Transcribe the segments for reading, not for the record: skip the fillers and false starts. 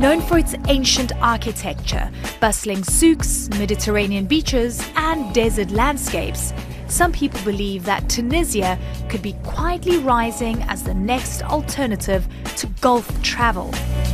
Known for its ancient architecture, bustling souks, Mediterranean beaches, and desert landscapes, some people believe that Tunisia could be quietly rising as the next alternative to Gulf travel.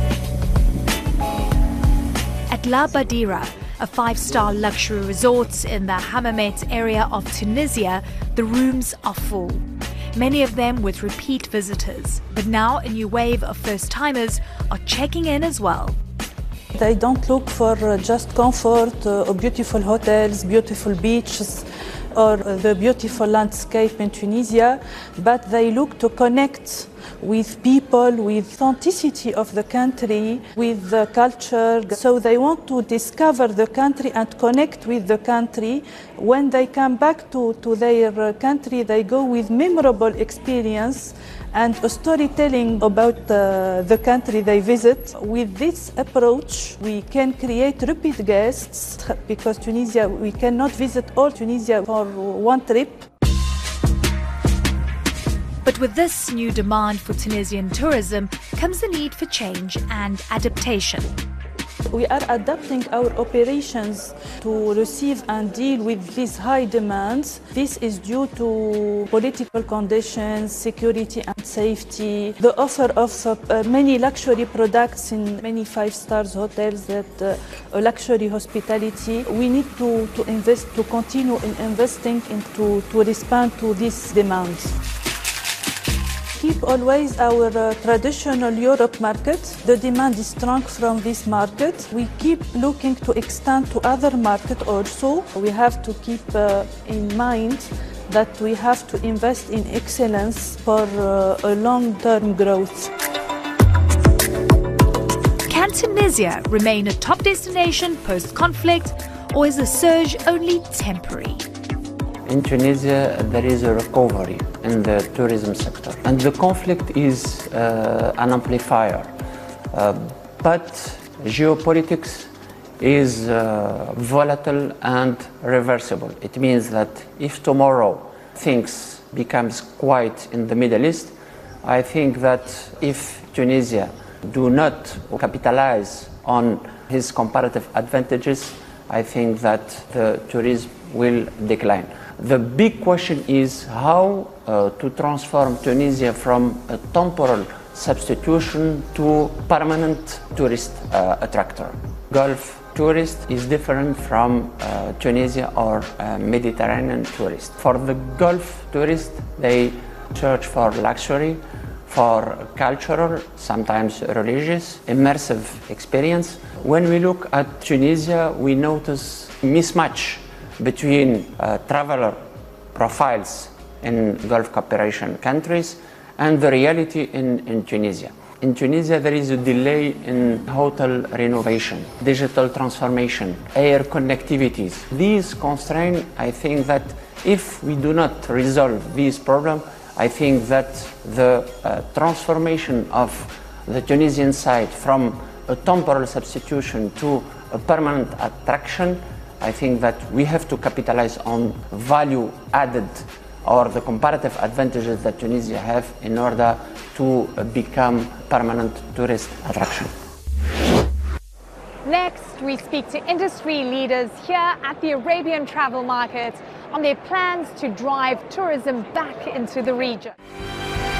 At La Badira, a 5-star luxury resort in the Hammamet area of Tunisia, the rooms are full. Many of them with repeat visitors, but now a new wave of first-timers are checking in as well. They don't look for just comfort or beautiful hotels, beautiful beaches, or the beautiful landscape in Tunisia, but they look to connect with people, with authenticity of the country, with the culture. So they want to discover the country and connect with the country. When they come back to their country, they go with memorable experience and a storytelling about the country they visit. With this approach, we can create repeat guests because Tunisia, we cannot visit all Tunisia for one trip. But with this new demand for Tunisian tourism comes the need for change and adaptation. We are adapting our operations to receive and deal with these high demands. This is due to political conditions, security and safety, the offer of many luxury products in many 5-star hotels, that luxury hospitality. We need to invest, to continue in investing to respond to these demands. Keep always our traditional Europe market. The demand is strong from this market. We keep looking to extend to other markets also. We have to keep in mind that we have to invest in excellence for a long-term growth. Can Tunisia remain a top destination post-conflict, or is the surge only temporary? In Tunisia, there is a recovery in the tourism sector, and the conflict is an amplifier. But geopolitics is volatile and reversible. It means that if tomorrow things becomes quiet in the Middle East, I think that if Tunisia do not capitalize on his comparative advantages, I think that the tourism will decline. The big question is how to transform Tunisia from a temporal substitution to permanent tourist attractor. Gulf tourist is different from Tunisia or Mediterranean tourist. For the Gulf tourist, they search for luxury, for cultural, sometimes religious, immersive experience. When we look at Tunisia, we notice mismatch between traveler profiles in Gulf cooperation countries and the reality in Tunisia. In Tunisia, there is a delay in hotel renovation, digital transformation, air connectivities. These constraints, I think that if we do not resolve these problems, I think that the transformation of the Tunisian side from a temporal substitution to a permanent attraction, I think that we have to capitalize on value added or the comparative advantages that Tunisia have in order to become permanent tourist attraction. Next, we speak to industry leaders here at the Arabian travel market on their plans to drive tourism back into the region.